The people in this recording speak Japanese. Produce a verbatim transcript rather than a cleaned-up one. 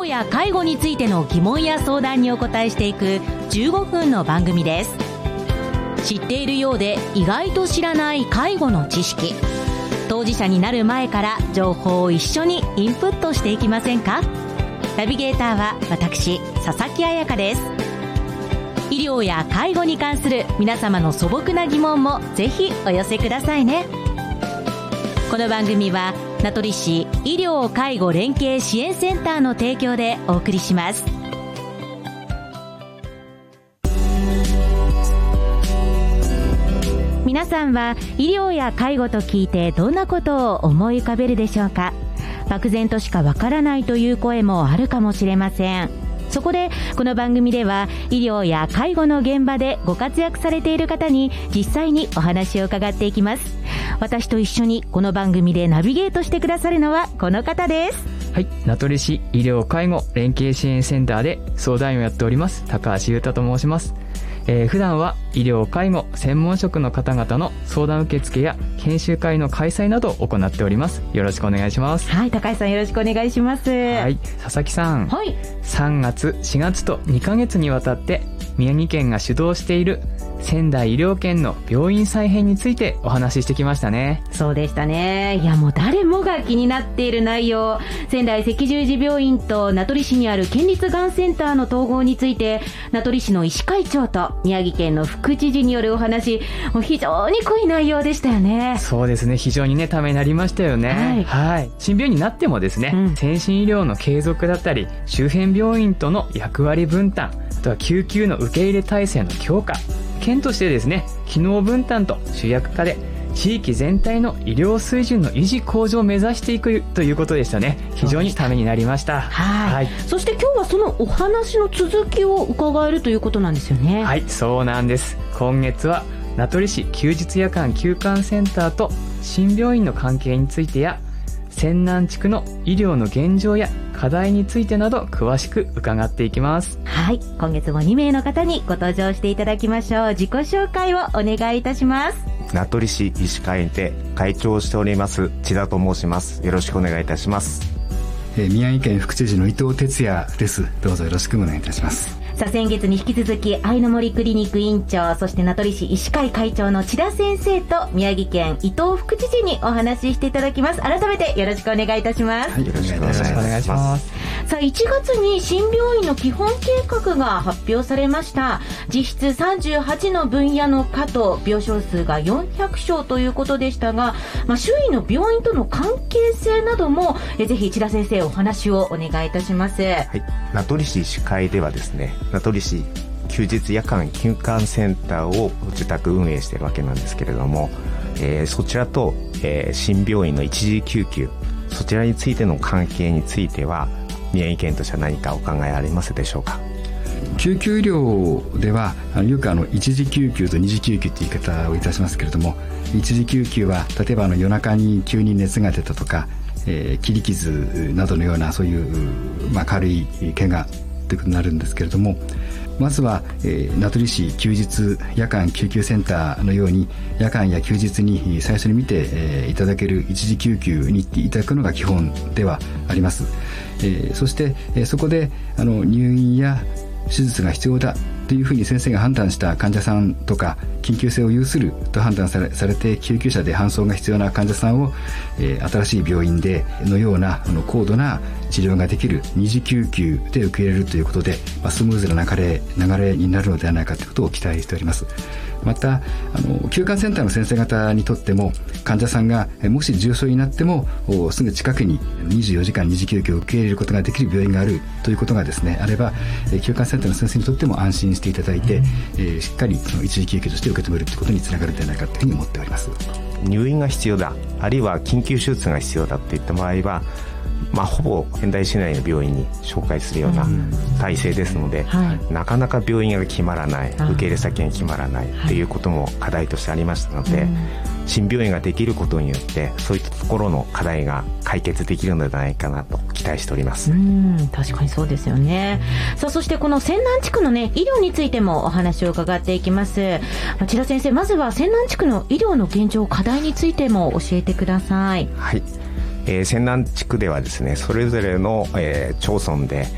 療や介護についての疑問や相談にお答えしていくじゅうごふんの番組です。知っているようで意外と知らない介護の知識、当事者になる前から情報を一緒にインプットしていきませんか。ナビゲーターは私、佐々木彩香です。医療や介護に関する皆様の素朴な疑問もぜひお寄せくださいね。この番組は名取市医療介護連携支援センターの提供でお送りします。皆さんは医療や介護と聞いてどんなことを思い浮かべるでしょうか。漠然としかわからないという声もあるかもしれません。そこでこの番組では医療や介護の現場でご活躍されている方に実際にお話を伺っていきます。私と一緒にこの番組でナビゲートしてくださるのはこの方です。 はい、名取市医療介護連携支援センターで相談員をやっております高橋優太と申します。えー、普段は医療介護専門職の方々の相談受付や研修会の開催などを行っております。よろしくお願いします。 はい、高橋さんよろしくお願いします。 はい、佐々木さん、はい、さんがつしがつとにかげつにわたって宮城県が主導している仙台医療圏の病院再編についてお話ししてきましたね。 そうでしたね。いやもう誰もが気になっている内容、仙台赤十字病院と名取市にある県立がんセンターの統合について名取市の医師会長と宮城県の副知事によるお話、もう非常に濃い内容でしたよね。 そうですね、非常にねためになりましたよね。はい、はい、新病院になってもですね、うん、先進医療の継続だったり周辺病院との役割分担、あとは救急の受け入れ体制の強化、県としてですね機能分担と主役化で地域全体の医療水準の維持向上を目指していくということでしたね。非常にためになりました。 はい、はい、そして今日はそのお話の続きを伺えるということなんですよね。 はい、そうなんです。今月は名取市休日夜間休館センターと新病院の関係についてや仙南地区の医療の現状や課題についてなど詳しく伺っていきます。 はい、今月もにめいの方にご登場していただきましょう。自己紹介をお願いいたします。 名取市医師会で会長をしております千田と申します。よろしくお願いいたします。 えー、宮城県副知事の伊藤哲也です。どうぞよろしくお願いいたします。 さあ、先月に引き続き愛の森クリニック院長、そして名取市医師会会長の千田先生と宮城県伊藤副知事にお話ししていただきます。改めてよろしくお願いいたします。 はい、よろしくお願いします。 さあ、いちがつに新病院の基本計画が発表されました。実質さんじゅうはちの分野の科と病床数がよんひゃくしょうということでしたが、まあ、周囲の病院との関係性などもえぜひ千田先生お話をお願いいたします。はい、 名取市医師会ではですね、名取市休日夜間休館センターを受託運営しているわけなんですけれども、えー、そちらと、えー、新病院の一時救急、そちらについての関係については宮城県としては何かお考えありますでしょうか。 救急医療ではよくあの一時救急と二次救急という言い方をいたしますけれども、一時救急は例えばあの夜中に急に熱が出たとか、えー、切り傷などのようなそういう、まあ、軽い怪我ということになるんですけれども、まずは、えー、名取市休日夜間救急センターのように夜間や休日に最初に見て、えー、いただける一時救急に行っていただくのが基本ではあります。えー、そして、えー、そこであの入院や手術が必要だというふうに先生が判断した患者さんとか緊急性を有すると判断され、されて救急車で搬送が必要な患者さんを、えー、新しい病院でのようなあの高度な治療ができる二次救急で受け入れるということで、まあ、スムーズな流れ、流れになるのではないかということを期待しております。またあの休館センターの先生方にとっても患者さんがもし重症になってもすぐ近くににじゅうよじかん二次救急を受け入れることができる病院があるということがですねあれば、休館センターの先生にとっても安心していただいて、うんえー、しっかりその一時救急として受け止めるということにつながるのではないかというふうに思っております。 入院が必要だ、あるいは緊急手術が必要だといった場合は、まあ、ほぼ仙台市内の病院に紹介するような体制ですので、うんはい、なかなか病院が決まらない、受け入れ先が決まらないということも課題としてありましたので、はい、新病院ができることによってそういったところの課題が解決できるのではないかなと期待しております。 うん確かにそうですよね。さあそしてこの仙南地区の、ね、医療についてもお話を伺っていきます。千田先生、まずは仙南地区の医療の現状課題についても教えてください。 はい、えー、仙南地区ではですねそれぞれの、えー、町村で